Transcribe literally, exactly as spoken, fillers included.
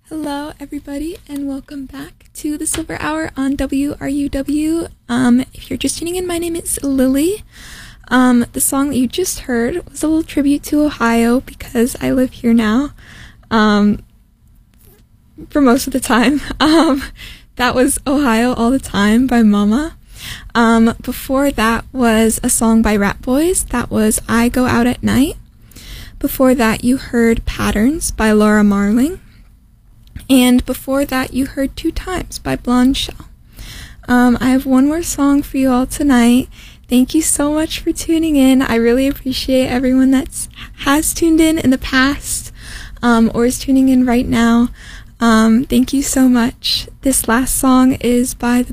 Hello, everybody, and welcome back to the Silver Hour on W R U W. Um, if you're just tuning in, my name is Lily. Um, the song that you just heard was a little tribute to Ohio because I live here now, um, for most of the time. Um, that was Ohio All the Time by Mama. Um, before that was a song by Rat Boys. That was I Go Out at Night. Before that, you heard Patterns by Laura Marling. And before that, you heard Two Times by Blonde Shell. Um, I have one more song for you all tonight. Thank you so much for tuning in. I really appreciate everyone that has tuned in in the past um, or is tuning in right now. Um, thank you so much. This last song is by the